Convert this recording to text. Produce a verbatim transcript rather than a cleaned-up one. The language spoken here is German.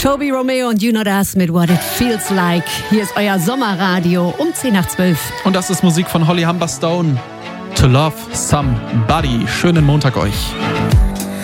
Toby Romeo und You Not Us mit What It Feels Like. Hier ist euer Sommerradio um zehn nach zwölf. Und das ist Musik von Holly Humberstone. To Love Somebody. Schönen Montag euch.